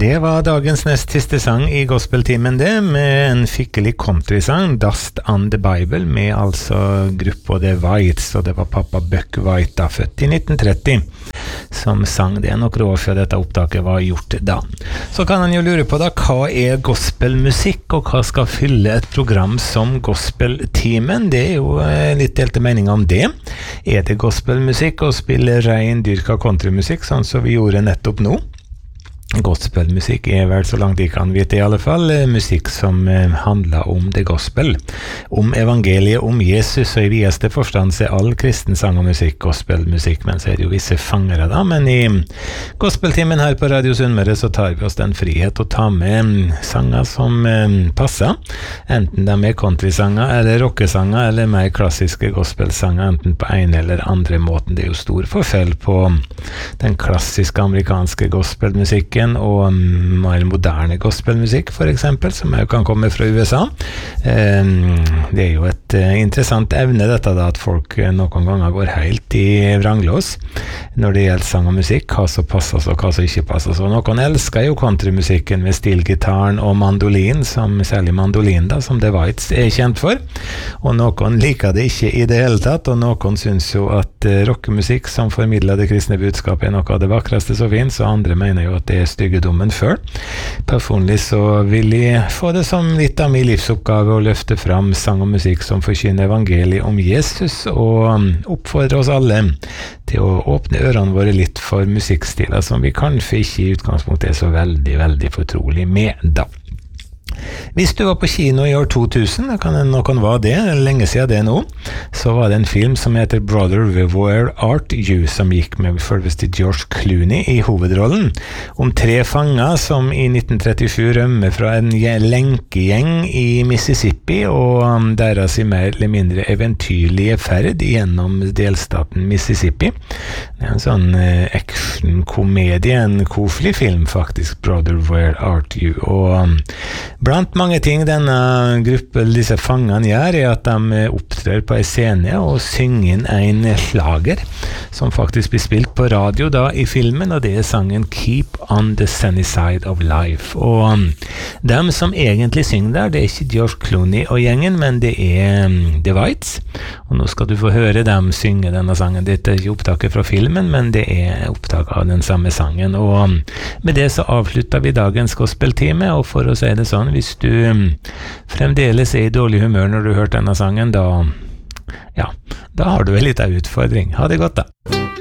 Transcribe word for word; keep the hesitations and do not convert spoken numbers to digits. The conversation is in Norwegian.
Det var dagens nest siste sang I gospeltimen det, med en skikkelig countrysang, Dust on the Bible, med altså gruppa The Whites, og det var pappa Buck White da, født I nitten tretti, som sang det noen år før dette opptaket var gjort da. Så kan han jo lure på da, hva er gospelmusikk, og hva skal fylle et program som gospeltimen? Det er jo eh, litt delte meninger om det. Er det gospelmusikk å spille rein dyrka countrymusikk, sånn som vi gjorde nettopp nå? Gospelmusikk er vel så langt de kan vite I alle fall musikk som eh, handler om det gospel, om evangeliet, om Jesus, og I videste forstand så er all kristen sang og musikk gospelmusikk, men så er det jo visse fangere da, men I gospeltimen her på Radio Sunnmøre så tar vi oss den frihet å ta med sanger som eh, passer, enten de er countrysanger eller rockesanger eller mer klassiske gospelsanger, enten på en eller andre måten. Det er jo stor forskjell på den klassiske amerikanske gospelmusikken og mer moderne gospelmusikk for eksempel, som jo kan komme fra USA. Det er jo et interessant evne dette da, at folk noen ganger går helt I vranglås når det gjelder sang og musikk, hva som passer og hva som ikke passer. Så noen elsker jo countrymusikken med stilgitaren og mandolin, som særlig mandolin da, som The Whites er kjent for, og noen liker det ikke I det hele tatt, og noen synes jo at rockemusikk som formidler det kristne budskapet er noe av det vakreste så fint, så andre mener jo at det er styggedommen før. Personlig så vil jeg få det som litt av min livsoppgave å løfte fram sang og musikk som forkynner evangeliet om Jesus, og oppfordre oss alle til å åpne ørene våre litt for musikkstiler som vi kanskje ikke I utgangspunktet er så veldig, veldig fortrolig med da. Hvis du var på kino I år to tusen, det kan noen var det, lenge siden det nå, så var det en film som heter Brother Where Art You, som gikk med selveste George Clooney I hovedrollen, om tre fanger som I nitten trettisju rømmer fra en lenkegjeng I Mississippi, og deres I mer eller mindre eventyrlige ferd gjennom delstaten Mississippi. Det er en sånn action-komedie, en koselig film faktisk, Brother Where Art You, og blant mange ting denne gruppen, disse fangene gjør, er at de opptrer på en scene og synger inn en slager som faktisk blir spilt på radio da I filmen, og det er sangen Keep on the Sunny Side of Life. Og dem som egentlig synger der, det er ikke George Clooney og gjengen, men det er The Whites. Og nå skal du få høre dem synge denne sangen. Dette er ikke opptaket fra filmen, men det er opptaket av den samme sangen. Og med det så avslutter vi dagens gospeltime, og for å si det sånn, hvis du fremdeles er I dårlig humør når du har hørt denne sangen, da, ja, da har du en liten utfordring. Ha det godt da!